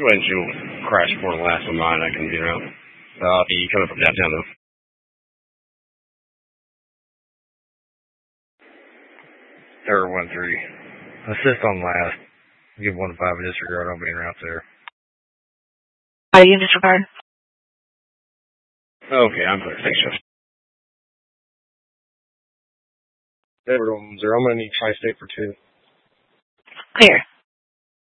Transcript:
Go ahead and shoot crash for the last one mine. I can get around. Be coming from downtown though. Error 1-3. Assist on last. Give 1-5 a disregard. I'll be in route there. Are you in disregard? Okay, I'm clear. Thanks, Jeff. Edward 1-0. I'm going to need Tri-State for 2. Clear.